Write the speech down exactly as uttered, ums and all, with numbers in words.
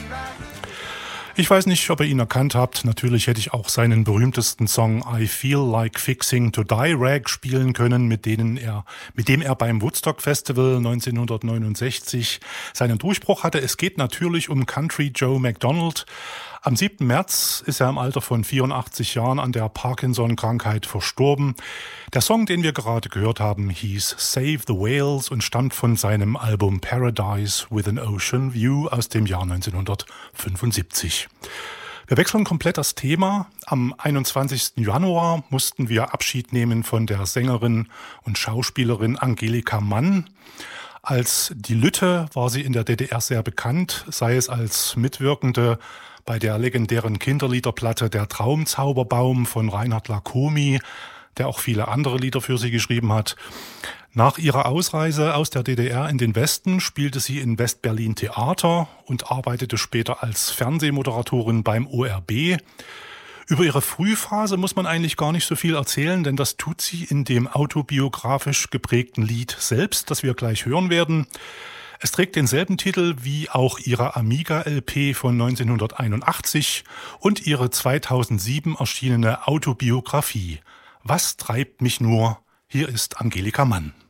Ich weiß nicht, ob ihr ihn erkannt habt. Natürlich hätte ich auch seinen berühmtesten Song I Feel Like Fixing to Die Rag spielen können, mit denen er, mit dem er beim Woodstock Festival neunzehnhundertneunundsechzig seinen Durchbruch hatte. Es geht natürlich um Country Joe McDonald. Am siebten März ist er im Alter von vierundachtzig Jahren an der Parkinson-Krankheit verstorben. Der Song, den wir gerade gehört haben, hieß Save the Whales und stammt von seinem Album Paradise with an Ocean View aus dem Jahr neunzehnhundertfünfundsiebzig. Wir wechseln komplett das Thema. Am einundzwanzigsten Januar mussten wir Abschied nehmen von der Sängerin und Schauspielerin Angelika Mann. Als die Lütte war sie in der D D R sehr bekannt, sei es als Mitwirkende bei der legendären Kinderliederplatte Der Traumzauberbaum von Reinhard Lacomi, der auch viele andere Lieder für sie geschrieben hat. Nach ihrer Ausreise aus der D D R in den Westen spielte sie in West-Berlin Theater und arbeitete später als Fernsehmoderatorin beim O R B. Über ihre Frühphase muss man eigentlich gar nicht so viel erzählen, denn das tut sie in dem autobiografisch geprägten Lied selbst, das wir gleich hören werden. Es trägt denselben Titel wie auch ihre Amiga-L P von neunzehnhunderteinundachtzig und ihre zweitausendsieben erschienene Autobiografie. Was treibt mich nur? Hier ist Angelika Mann.